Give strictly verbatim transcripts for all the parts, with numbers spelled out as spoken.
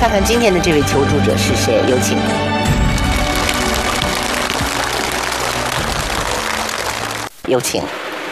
看看今天的这位求助者是谁，有请。有请。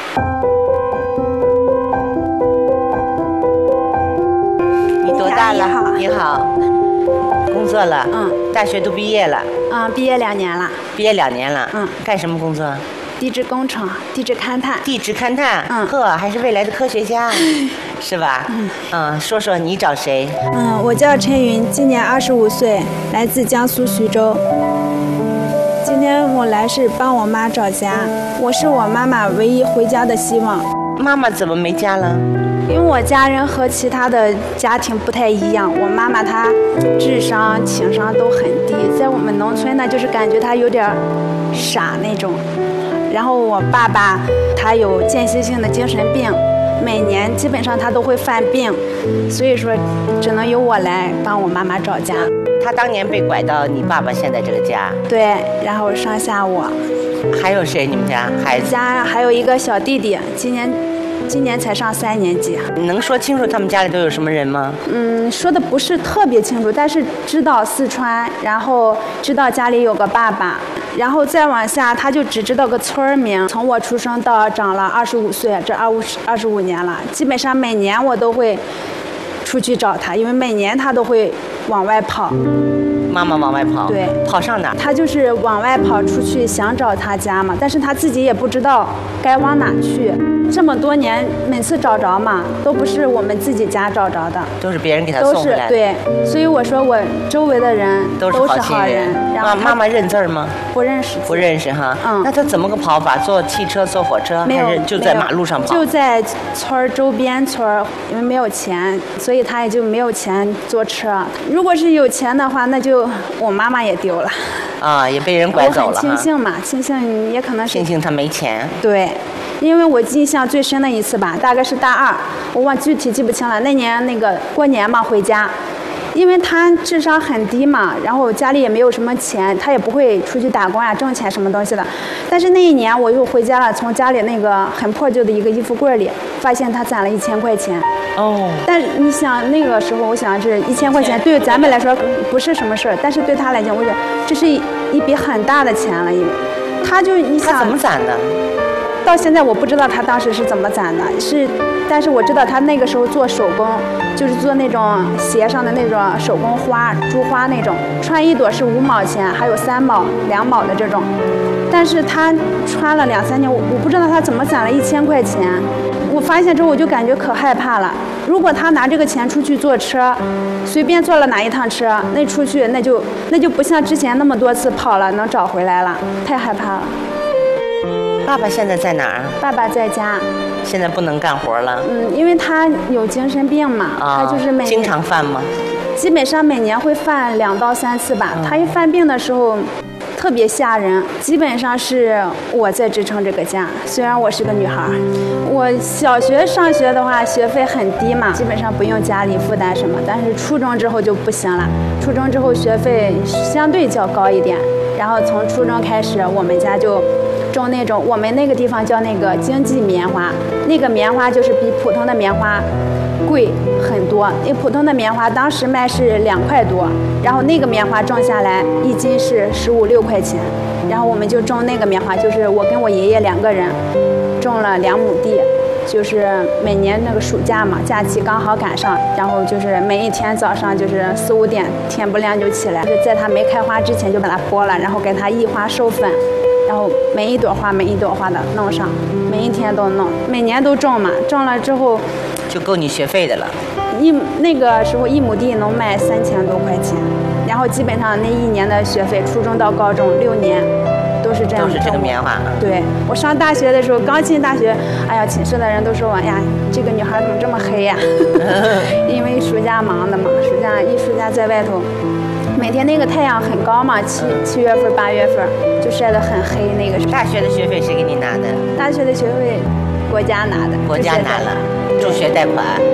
你多大了？你好。工作了？ 嗯。 大学都毕业了？ 嗯，毕业两年了。 毕业两年了？ 嗯。 干什么工作？ 地质工程，地质勘探。 地质勘探？ 嗯。 呵，还是未来的科学家，是吧？嗯。嗯，说说你找谁？ 嗯，我叫陈云，今年二十五岁，来自江苏徐州。今天我来是帮我妈找家，我是我妈妈唯一回家的希望。 妈妈怎么没家了？ 因为我家人和其他的家庭不太一样，我妈妈她智商、情商都很低，在我们农村呢，就是感觉她有点傻那种。然后我爸爸他有间歇性的精神病，每年基本上他都会犯病，所以说只能由我来帮我妈妈找家。 他当年被拐到你爸爸现在这个家？ 对，然后上下我。 还有谁？你们家孩子？ 家还有一个小弟弟，今年今年才上三年级。 你能说清楚他们家里都有什么人吗？ 嗯，说的不是特别清楚，但是知道四川，然后知道家里有个爸爸，然后再往下他就只知道个村名。从我出生到长了二十五岁，这二五二十五年了，基本上每年我都会出去找他，因为每年他都会往外跑。 妈妈往外跑？ 对。 跑上哪？ 他就是往外跑出去，想找他家嘛，但是他自己也不知道该往哪去。这么多年，每次找着嘛，都不是我们自己家找着的， 都是别人给他送回来的。 都是对，所以我说我周围的人都是好人。 然后妈妈认字吗？ 不认识。 不认识哈。 嗯。 那他怎么个跑法？坐汽车、坐火车，还是就在马路上跑？ 就在村周边村，因为没有钱，所以他也就没有钱坐车。如果是有钱的话，那就我妈妈也丢了。 啊，也被人拐走了。 我很庆幸嘛，庆幸也可能是。 庆幸他没钱。 对。因为我印象最深的一次吧，大概是大二，我忘具体记不清了。那年那个过年嘛，回家，因为他智商很低嘛，然后家里也没有什么钱，他也不会出去打工呀、挣钱什么东西的。但是那一年我又回家了，从家里那个很破旧的一个衣服柜里，发现他攒了一千块钱。 哦。 但你想那个时候，我想这一千块钱对咱们来说不是什么事儿，但是对他来讲，我觉得这是一笔很大的钱了，因为他就你想他怎么攒的？ 到现在我不知道他当时是怎么攒的，是，但是我知道他那个时候做手工，就是做那种鞋上的那种手工花、珠花那种，穿一朵是五毛钱，还有三毛、两毛的这种。但是他穿了两三年，我我不知道他怎么攒了一千块钱。我发现之后我就感觉可害怕了。如果他拿这个钱出去坐车，随便坐了哪一趟车，那出去那就那就不像之前那么多次跑了能找回来了，太害怕了。 爸爸现在在哪儿？ 爸爸在家。 现在不能干活了。 嗯，因为他有精神病嘛， 啊、 他就是每经常犯吗？ 基本上每年会犯两到三次吧。嗯、他一犯病的时候，特别吓人。基本上是我在支撑这个家，虽然我是个女孩。我小学上学的话，学费很低嘛，基本上不用家里负担什么。但是初中之后就不行了，初中之后学费相对较高一点。然后从初中开始，我们家就种那种，我们那个地方叫那个经济棉花，那个棉花就是比普通的棉花贵很多。那普通的棉花当时卖是两块多，然后那个棉花种下来一斤是十五六块钱，然后我们就种那个棉花，就是我跟我爷爷两个人种了两亩地，就是每年那个暑假嘛，假期刚好赶上，然后就是每一天早上就是四五点天不亮就起来，在它没开花之前就把它剥了，然后给它一花授粉，然后每一朵花每一朵花的弄上，每一天都弄，每年都种嘛，种了之后就够你学费的了。 一那个时候一亩地能卖三千多块钱，然后基本上那一年的学费，初中到高中六年都是这样。 都是这个棉花。 对，我上大学的时候，刚进大学，哎呀，寝室的人都说我呀，这个女孩怎么这么黑呀？因为暑假忙的嘛，暑假一暑假在外头。每天那个太阳很高嘛，七七月份、八月份就晒得很黑。那个大学的学费谁给你拿的？ 大学的学费国家拿的， 国家拿了，助学贷款。